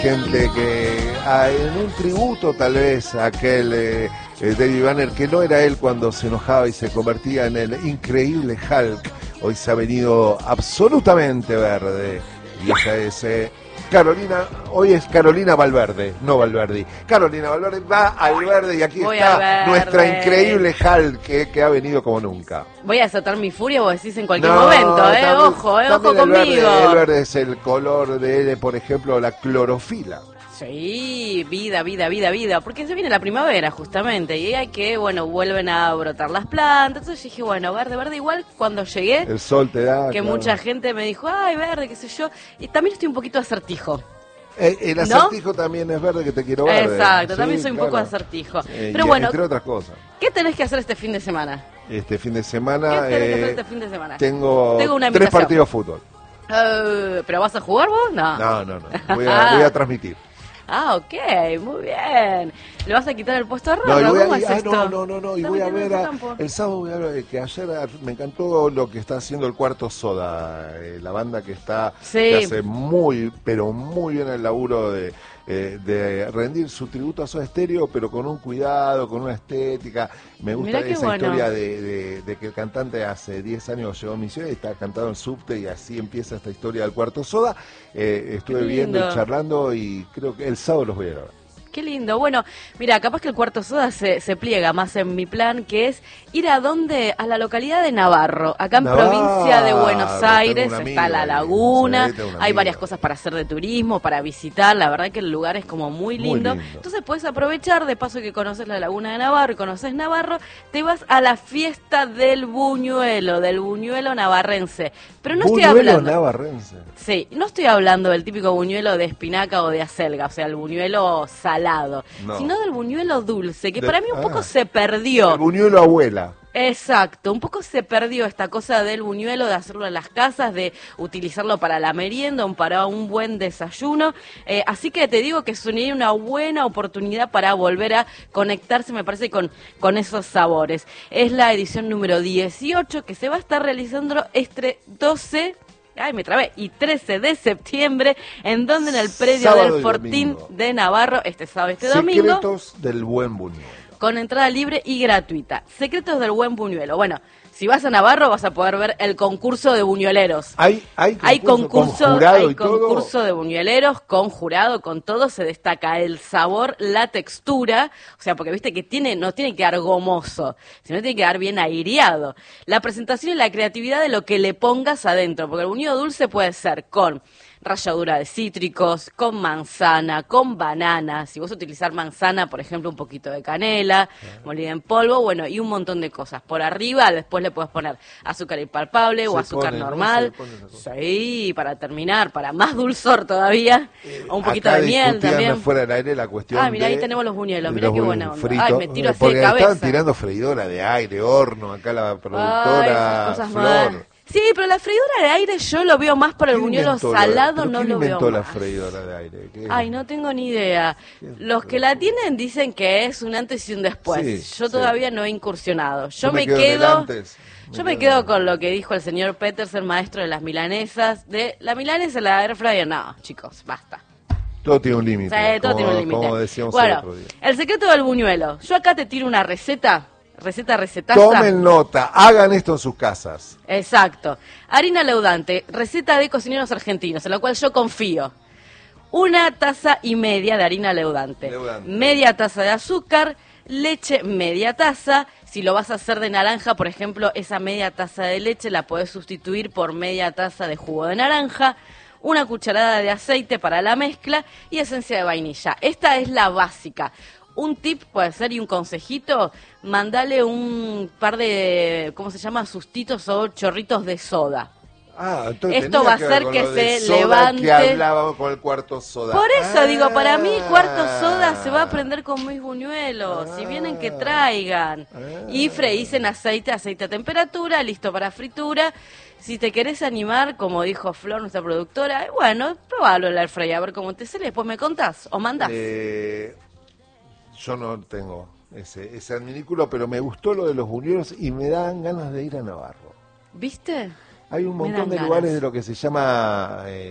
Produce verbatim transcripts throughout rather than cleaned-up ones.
gente que ah, en un tributo tal vez a aquel eh, eh, David Banner, que no era él cuando se enojaba y se convertía en el increíble Hulk, hoy se ha venido absolutamente verde, y ella es eh, Carolina, hoy es Carolina Valverde, no Valverdi. Carolina Valverde va al verde y aquí Voy está nuestra increíble Hulk que, que ha venido como nunca. Voy a desatar mi furia, vos decís en cualquier No, momento, ¿eh? también, ojo, eh, ojo el conmigo. Verde, el verde es el color de, por ejemplo, la clorofila. Sí, vida, vida, vida, vida, porque se viene la primavera justamente y hay que, bueno, vuelven a brotar las plantas. Entonces dije, bueno, verde, verde, igual cuando llegué, el sol te da, que claro. Mucha gente me dijo, ay, verde, qué sé yo, y también estoy un poquito acertijo. Eh, el acertijo ¿no? también es verde, que te quiero ver. Exacto, sí, también soy claro. un poco acertijo. Eh, Pero y, bueno, entre otras cosas. ¿Qué tenés que hacer este fin de semana? Este fin de semana, ¿Qué tenés eh, que hacer este fin de semana? Tengo, tengo una tres partidos de fútbol. Uh, ¿Pero vas a jugar vos? No. No, no, no. Voy a, voy a transmitir. Ah, ok, muy bien. ¿Le vas a quitar el puesto a Rorro? No, y voy a, ¿Cómo es ah, esto? no, no, no, no, y voy a ver, a, el sábado voy a ver, que ayer me encantó lo que está haciendo el Cuarto Soda, eh, la banda que está, sí. que hace muy, pero muy bien el laburo de, eh, de rendir su tributo a Soda Stereo, pero con un cuidado, con una estética. Me gusta esa bueno. historia de, de, de que el cantante hace diez años llegó a mi ciudad y está cantando en subte, y así empieza esta historia del Cuarto Soda. Eh, estuve viendo y charlando y creo que el sábado los voy a grabar. Qué lindo. Bueno, mira, capaz que el Cuarto Soda se, se pliega más en mi plan, que es ir a dónde, a la localidad de Navarro, acá en Navarro, provincia de Buenos Aires, está la laguna, ahí, sí, hay varias cosas para hacer de turismo, para visitar, la verdad que el lugar es como muy lindo. Muy lindo. Entonces puedes aprovechar, de paso que conoces la laguna de Navarro y conoces Navarro, te vas a la fiesta del buñuelo, del buñuelo navarrense. Pero no buñuelo estoy hablando... navarrense. Sí, no estoy hablando del típico buñuelo de espinaca o de acelga, o sea, el buñuelo salado, no. sino del buñuelo dulce, que de, para mí un ah, poco se perdió. El buñuelo abuela. Exacto, un poco se perdió esta cosa del buñuelo, de hacerlo en las casas, de utilizarlo para la merienda, para un buen desayuno. Eh, así que te digo que sería una buena oportunidad para volver a conectarse, me parece, con, con esos sabores. Es la edición número dieciocho que se va a estar realizando este doce... Ay, me trabé. Y trece de septiembre, ¿en donde? En el predio sábado del Fortín de Navarro, este sábado, este Secretos domingo. Secretos del Buen Buñuelo. Con entrada libre y gratuita. Secretos del Buen Buñuelo. Bueno, si vas a Navarro vas a poder ver el concurso de buñueleros. ¿Hay, hay concurso, hay concurso, con jurado hay y todo? concurso de buñueleros con jurado, con todo. Se destaca el sabor, la textura. O sea, porque viste que tiene no tiene que dar gomoso, sino tiene que dar bien aireado. La presentación y la creatividad de lo que le pongas adentro. Porque el buñuelo dulce puede ser con ralladura de cítricos, con manzana, con banana. Si vos utilizar manzana, por ejemplo, un poquito de canela, uh-huh. molida en polvo, bueno, y un montón de cosas. Por arriba, después le puedes poner azúcar impalpable o azúcar pone, normal. ¿No? Sí, para terminar, para más dulzor todavía. Eh, o un poquito de miel también. Fuera del aire la cuestión. Ah, mira, de, ahí tenemos los buñuelos, mira qué buena onda. Frito, Ay, me tiro así porque de cabeza. Están tirando freidora de aire, horno, acá la productora Ay, Flor. Mal. Sí, pero la freidora de aire yo lo veo más para el buñuelo salado, no lo veo ¿Quién inventó más. la freidora de aire? ¿Qué? Ay, no tengo ni idea. Los que la tienen dicen que es un antes y un después. Sí, yo sí. todavía no he incursionado. Yo, yo me, me quedo, quedo yo me quedo con lo que dijo el señor Peters, el maestro de las milanesas, de la milanesa en la air fryer. No, chicos, basta. Todo tiene un límite. Sí, todo como, tiene un límite. Como decíamos bueno, el otro día. El secreto del buñuelo. Yo acá te tiro una receta. Receta, recetaza. Tomen nota, hagan esto en sus casas. Exacto. Harina leudante, receta de cocineros argentinos, en la cual yo confío. Una taza y media de harina leudante. leudante. Media taza de azúcar, leche media taza. Si lo vas a hacer de naranja, por ejemplo, esa media taza de leche la podés sustituir por media taza de jugo de naranja. Una cucharada de aceite para la mezcla y esencia de vainilla. Esta es la básica. Un tip puede ser y un consejito, mandale un par de, ¿cómo se llama? Sustitos o chorritos de soda. Ah, entonces esto va a hacer que se soda levante. Que hablábamos con el Cuarto Soda. Por eso ah, digo, para mí Cuarto Soda se va a prender con mis buñuelos. Ah, si vienen que traigan. Ah, y freís en aceite, aceite a temperatura, listo para fritura. Si te querés animar, como dijo Flor, nuestra productora, bueno, probalo en la air fryer, a ver cómo te sale, después me contás o mandás. Eh... Yo no tengo ese, ese adminículo, pero me gustó lo de los buñuelos y me dan ganas de ir a Navarro. ¿Viste? Hay un montón de ganas. lugares de lo que se llama eh,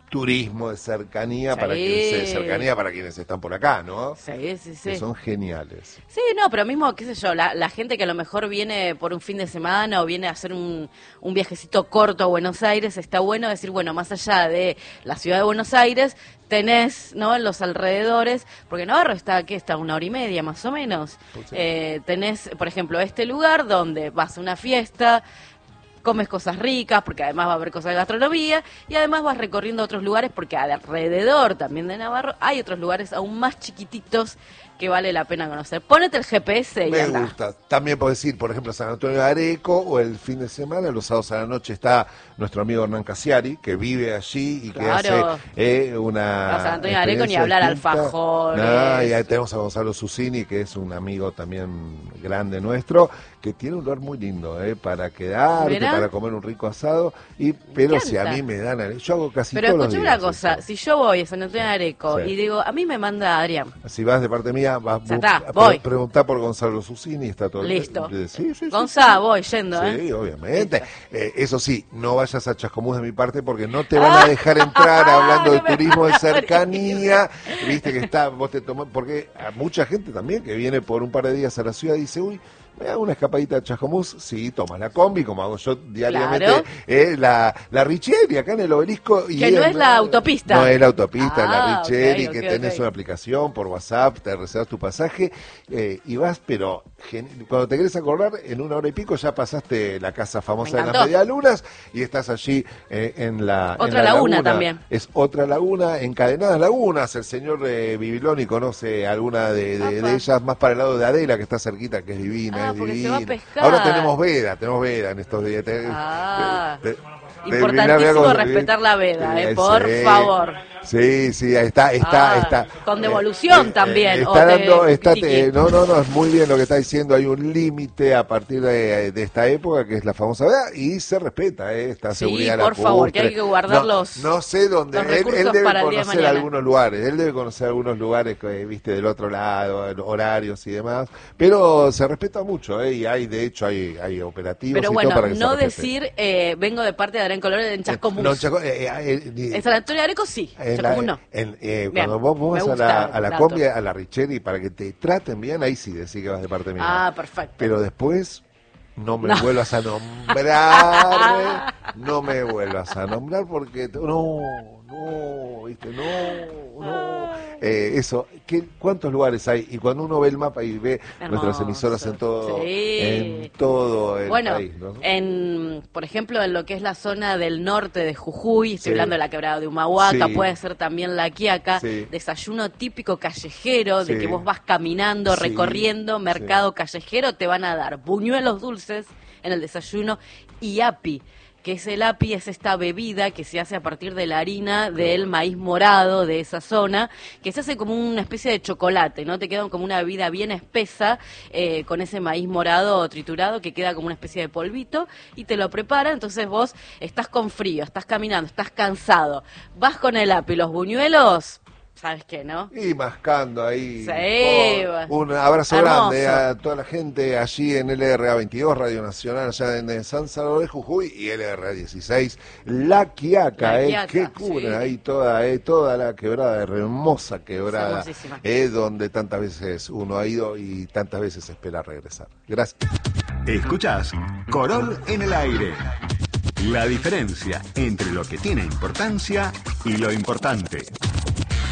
turismo de cercanía, Sí. para quienes, de cercanía para quienes están por acá, ¿no? Sí, sí, sí. Que son geniales. Sí, no, pero mismo, qué sé yo, la, la gente que a lo mejor viene por un fin de semana o viene a hacer un, un viajecito corto a Buenos Aires, está bueno decir, bueno, más allá de la ciudad de Buenos Aires, tenés, ¿no?, en los alrededores, porque Navarro está, aquí está una hora y media más o menos, Pues sí. eh, tenés, por ejemplo, este lugar donde vas a una fiesta, comes cosas ricas, porque además va a haber cosas de gastronomía, y además vas recorriendo otros lugares, porque alrededor también de Navarro hay otros lugares aún más chiquititos que vale la pena conocer. Ponete el G P S y Me andá. gusta. También puedes ir, por ejemplo, a San Antonio de Areco, o el fin de semana, los sábados a la noche está nuestro amigo Hernán Casiari, que vive allí y que Claro. hace eh, una A San Antonio de Areco ni experiencia hablar, distinta. alfajores. Ah, y ahí tenemos a Gonzalo Susini, que es un amigo también grande nuestro, que tiene un lugar muy lindo, eh, para quedarte, Mirá. para comer un rico asado, y pero Me si a encanta. mí me dan, yo hago casi Pero todos los escuchame días una cosa, eso. si yo voy a San Antonio de Areco Sí. y digo, a mí me manda Adrián, Si vas de parte mía, vas Ya bu- está, a voy. pre- preguntá por Gonzalo Susini, está todo listo. Eh, Sí, sí, sí. Gonzalo, voy yendo, ¿eh? Sí, obviamente. Listo. Eh, eso sí, no vayas a Chascomús de mi parte porque no te van a dejar entrar hablando de No me turismo de van a abrir. cercanía. Viste que está, vos te tomás, porque a mucha gente también que viene por un par de días a la ciudad dice, uy, me hago una escapadita a Chascomús, sí, tomas la combi, como hago yo diariamente, Claro. eh, la, la Richeri acá en el obelisco. Y Que no es la autopista. No es la autopista, Ah, la Richeri, ok, que ok, tenés ok. una aplicación por WhatsApp, te reservas tu pasaje eh, y vas, pero gen- cuando te querés acordar, en una hora y pico ya pasaste la casa famosa Me de las encantó. medialunas y estás allí eh, en la en Otra la laguna también. Es otra laguna, encadenadas lagunas. El señor eh, Bibiloni conoce alguna de, de- Apa. de ellas, más para el lado de Adela, que está cerquita, que es divina, Ah, es porque se divina. va a pescar. Ahora tenemos veda, tenemos veda en estos días. Te- Ah. te- te- Importantísimo terminame con- respetar la veda, eh, Sí, por sí. favor. Sí, sí, ahí está, está, Ah, está. con devolución también, Está o de dando, está, tiki. eh, no, no, no, es muy bien lo que está diciendo. Hay un límite a partir de, de esta época, que es la famosa veda, y se respeta, eh, esta Sí, seguridad por favor, que hay lacustre. que guardar no, los- No sé dónde, los él, él recursos debe para el día de conocer mañana. algunos lugares, él debe conocer algunos lugares, que, viste, del otro lado, horarios y demás, pero se respeta mucho, eh, y hay, de hecho, hay, hay operativos Pero y bueno, todo para que no se respete. decir, eh, vengo de parte de Adrián Colores en Chascomús. No, Chaco- eh, eh, eh, eh, En San Antonio de Areco sí, en la- Chascomús no. en- eh, Bien, cuando vos, vos me vas a gusta la, el a la dato. combi, a la Richeri, para que te traten bien, ahí sí decís que vas de parte mía. Ah, perfecto. Pero después no me No. vuelvas a nombrar, no me vuelvas a nombrar porque te- no, no, viste, no, no. Eh, eso, ¿qué, ¿cuántos lugares hay? Y cuando uno ve el mapa y ve Hermoso. nuestras emisoras en todo, Sí. en todo el Bueno, país, ¿no? en, por ejemplo, en lo que es la zona del norte de Jujuy, estoy Sí. hablando de la quebrada de Humahuaca, Sí. puede ser también La Quiaca, Sí. desayuno típico callejero, de Sí. que vos vas caminando, Sí. recorriendo, mercado callejero, te van a dar buñuelos dulces en el desayuno y api, que es el api, es esta bebida que se hace a partir de la harina del maíz morado de esa zona, que se hace como una especie de chocolate, ¿no? Te queda como una bebida bien espesa eh, con ese maíz morado triturado que queda como una especie de polvito y te lo prepara, entonces vos estás con frío, estás caminando, estás cansado, vas con el api, los buñuelos, ¿sabes qué, no? Y mascando ahí. Sí, con un abrazo hermoso. grande a toda la gente allí en L R A veintidós, Radio Nacional, allá en San Salvador de Jujuy, y L R A dieciséis, La Quiaca, La eh, Quiaca, que cubre sí. ahí toda, eh, toda la quebrada, hermosa quebrada, Es hermosísima. eh, donde tantas veces uno ha ido y tantas veces espera regresar. Gracias. Escuchás Corol en el aire. La diferencia entre lo que tiene importancia y lo importante.